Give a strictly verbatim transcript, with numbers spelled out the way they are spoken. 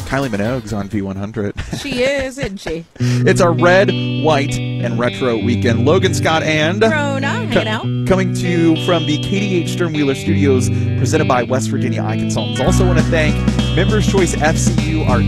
Kylie Minogue's on V one hundred. She is, isn't she? It's our red, white, and retro weekend. Logan Scott and Rona, hey now. Coming to you from the K D H Stern Wheeler Studios, presented by West Virginia Eye Consultants. Also want to thank Members Choice F C U, our